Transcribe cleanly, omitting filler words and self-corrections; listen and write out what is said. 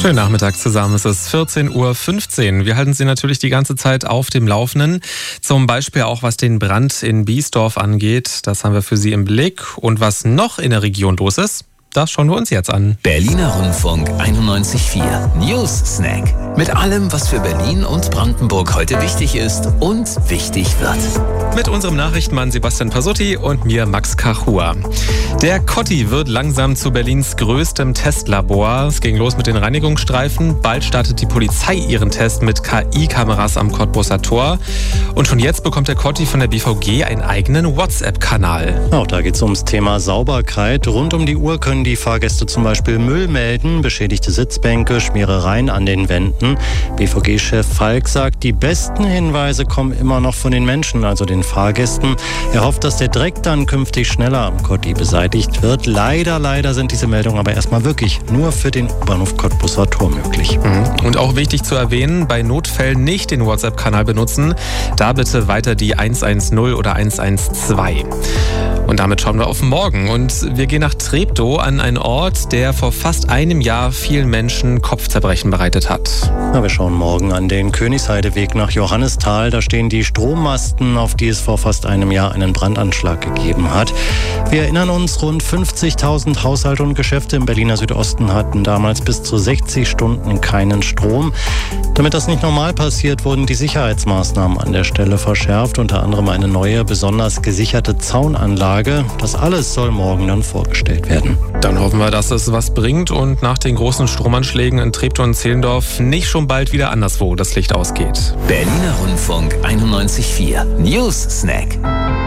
Schönen Nachmittag zusammen, es ist 14:15 Uhr. Wir halten Sie natürlich die ganze Zeit auf dem Laufenden. Zum Beispiel auch was den Brand in Biesdorf angeht. Das haben wir für Sie im Blick. Und was noch in der Region los ist, das schauen wir uns jetzt an. Berliner Rundfunk 91.4 News Snack. Mit allem, was für Berlin und Brandenburg heute wichtig ist und wichtig wird. Mit unserem Nachrichtenmann Sebastian Pasutti und mir Max Kachua. Der Kotti wird langsam zu Berlins größtem Testlabor. Es ging los mit den Reinigungsstreifen. Bald startet die Polizei ihren Test mit KI-Kameras am Cottbuser Tor. Und schon jetzt bekommt der Kotti von der BVG einen eigenen WhatsApp-Kanal. Auch da geht es ums Thema Sauberkeit. Rund um die Uhr können die Fahrgäste zum Beispiel Müll melden, beschädigte Sitzbänke, Schmierereien an den Wänden. BVG-Chef Falk sagt, die besten Hinweise kommen immer noch von den Menschen, also den Fahrgästen. Er hofft, dass der Dreck dann künftig schneller am Kotti beseitigt wird. Leider sind diese Meldungen aber erstmal wirklich nur für den U-Bahnhof Cottbuser Tor möglich. Und auch wichtig zu erwähnen, bei Notfällen nicht den WhatsApp-Kanal benutzen. Da bitte weiter die 110 oder 112. Und damit schauen wir auf morgen. Und wir gehen nach Treptow, an einen Ort, der vor fast einem Jahr vielen Menschen Kopfzerbrechen bereitet hat. Wir schauen morgen an den Königsheideweg nach Johannisthal. Da stehen die Strommasten, auf die es vor fast einem Jahr einen Brandanschlag gegeben hat. Wir erinnern uns, rund 50.000 Haushalte und Geschäfte im Berliner Südosten hatten damals bis zu 60 Stunden keinen Strom. Damit das nicht normal passiert, wurden die Sicherheitsmaßnahmen an der Stelle verschärft. Unter anderem eine neue, besonders gesicherte Zaunanlage. Das alles soll morgen dann vorgestellt werden. Dann hoffen wir, dass es was bringt und nach den großen Stromanschlägen in Treptow und Zehlendorf nicht schon bald wieder anderswo das Licht ausgeht. Berliner Rundfunk 91.4 News Snack.